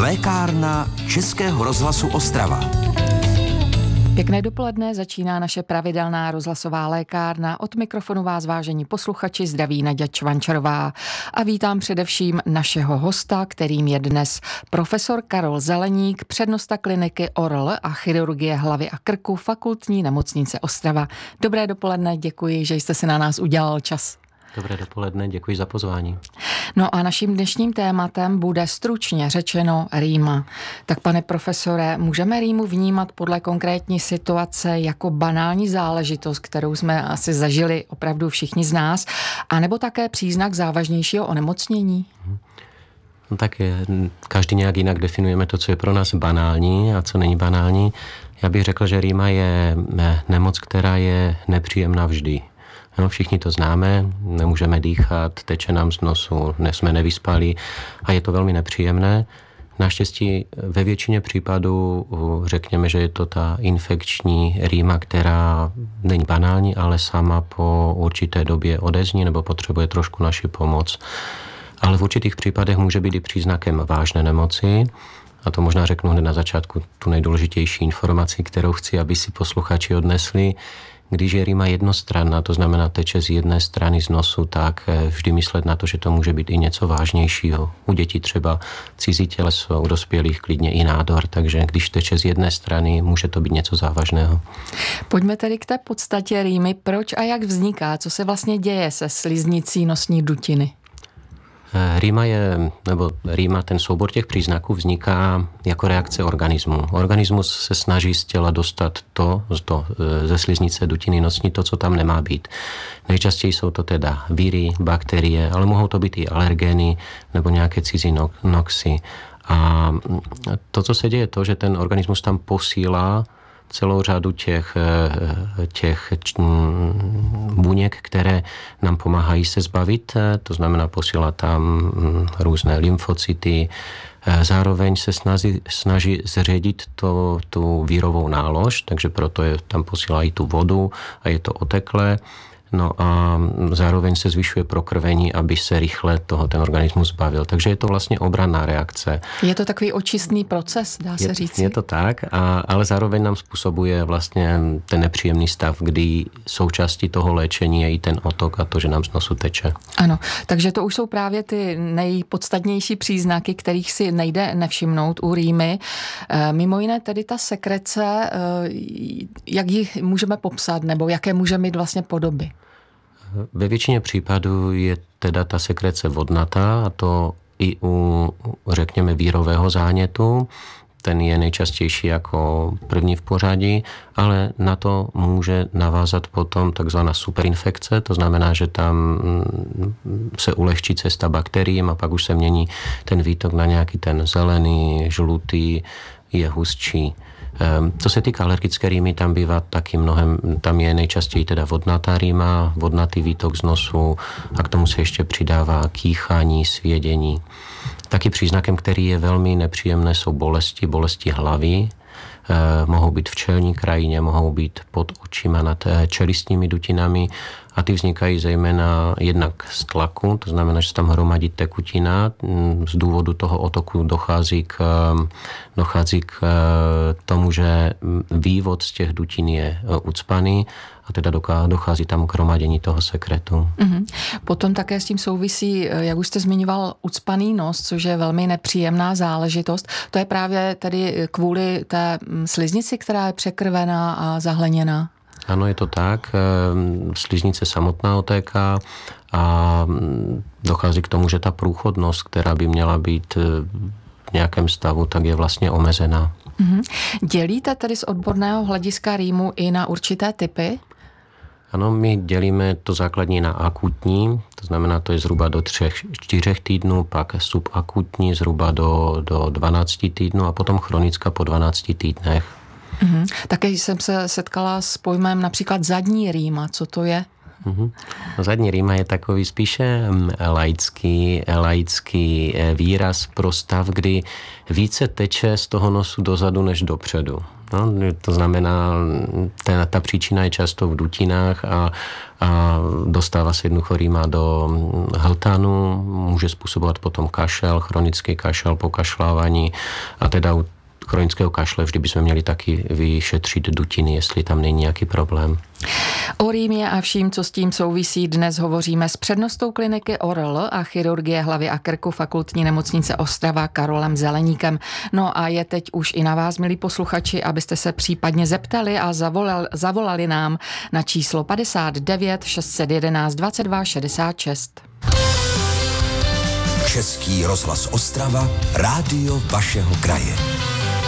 Lékárna Českého rozhlasu Ostrava. Pěkné dopoledne, začíná naše pravidelná rozhlasová lékárna. Od mikrofonu vás, vážení posluchači, zdraví Naďa Čvančarová. A vítám především našeho hosta, kterým je dnes profesor Karol Zeleník, přednosta kliniky ORL a chirurgie hlavy a krku Fakultní nemocnice Ostrava. Dobré dopoledne, děkuji, že jste si na nás udělal čas. Dobré dopoledne, děkuji za pozvání. No a naším dnešním tématem bude stručně řečeno rýma. Tak pane profesore, můžeme rýmu vnímat podle konkrétní situace jako banální záležitost, kterou jsme asi zažili opravdu všichni z nás, anebo také příznak závažnějšího onemocnění? No tak každý nějak jinak definujeme to, co je pro nás banální a co není banální. Já bych řekl, že rýma je nemoc, která je nepříjemná vždy. Ano, všichni to známe, nemůžeme dýchat, teče nám z nosu, jsme nevyspali a je to velmi nepříjemné. Naštěstí ve většině případů řekněme, že je to ta infekční rýma, která není banální, ale sama po určité době odezní nebo potřebuje trošku naši pomoc. Ale v určitých případech může být i příznakem vážné nemoci. A to možná řeknu hned na začátku tu nejdůležitější informaci, kterou chci, aby si posluchači odnesli. Když je rýma jednostranná, to znamená teče z jedné strany z nosu, tak vždy myslet na to, že to může být i něco vážnějšího. U dětí třeba cizí těleso, u dospělých klidně i nádor, takže když teče z jedné strany, může to být něco závažného. Pojďme tedy k té podstatě rýmy. Proč a jak vzniká? Co se vlastně děje se sliznicí nosní dutiny? Rýma, ten soubor těch příznaků vzniká jako reakce organismu. Organismus se snaží z těla dostat ze sliznice dutiny nosní, to, co tam nemá být. Nejčastěji jsou to teda viry, bakterie, ale mohou to být i alergény nebo nějaké cizí noxy. A to, co se děje, to, že ten organismus tam posílá celou řadu těch buněk, které nám pomáhají se zbavit, to znamená posílá tam různé lymfocyty, zároveň se snaží zředit tu vírovou nálož, takže proto tam posílají tu vodu a je to oteklé. No a zároveň se zvyšuje prokrvení, aby se rychle ten organismus zbavil. Takže je to vlastně obranná reakce. Je to takový očistný proces, dá se říct. Je to tak, ale zároveň nám způsobuje vlastně ten nepříjemný stav, kdy součástí toho léčení je i ten otok a to, že nám z nosu teče. Ano, takže to už jsou právě ty nejpodstatnější příznaky, kterých si nejde nevšimnout u rýmy. Mimo jiné tedy ta sekrece, jak ji můžeme popsat, nebo jaké může mít vlastně podoby? Ve většině případů je teda ta sekrece vodnatá a to i u, řekněme, vírového zánětu. Ten je nejčastější jako první v pořadí, ale na to může navázat potom takzvaná superinfekce, to znamená, že tam se ulehčí cesta bakteriím a pak už se mění ten výtok na nějaký ten zelený, žlutý, je hustší. Co se týká alergické rýmy, tam bývá taky tam je nejčastěji teda vodnatá rýma, vodnatý výtok z nosu a k tomu se ještě přidává kýchání, svědění. Taky příznakem, který je velmi nepříjemné, jsou bolesti hlavy. Mohou být v čelní krajině, mohou být pod očima nad čelistními dutinami a ty vznikají zejména jednak z tlaku, to znamená, že se tam hromadí tekutina, z důvodu toho otoku dochází k tomu, že vývod z těch dutin je ucpaný a teda dochází tam k hromadění toho sekretu. Mm-hmm. Potom také s tím souvisí, jak už jste zmiňoval, ucpaný nos, což je velmi nepříjemná záležitost. To je právě tedy kvůli té sliznici, která je překrvená a zahleněná. Ano, je to tak. Sliznice samotná otéká a dochází k tomu, že ta průchodnost, která by měla být v nějakém stavu, tak je vlastně omezená. Mm-hmm. Dělíte tedy z odborného hlediska rýmu i na určité typy? Ano, my dělíme to základní na akutní, to znamená, to je zhruba do 3-4 týdnů, pak subakutní zhruba do 12 týdnů a potom chronická po 12 týdnech. Mm-hmm. Také jsem se setkala s pojmem například zadní rýma. Co to je? Mm-hmm. Zadní rýma je takový spíše laický výraz pro stav, kdy více teče z toho nosu dozadu než dopředu. No, to znamená, ta příčina je často v dutinách a dostává se jednoducho rýma do hltanu, může způsobovat potom kašel, chronický kašel, pokašlávání a teda u chronického kašle vždy bychom měli taky vyšetřit dutiny, jestli tam není nějaký problém. O rýmě a vším, co s tím souvisí, dnes hovoříme s přednostou kliniky ORL a chirurgie hlavy a krku Fakultní nemocnice Ostrava Karolem Zeleníkem. No a je teď už i na vás, milí posluchači, abyste se případně zeptali a zavolali nám na číslo 59 611 22 66. Český rozhlas Ostrava, rádio vašeho kraje.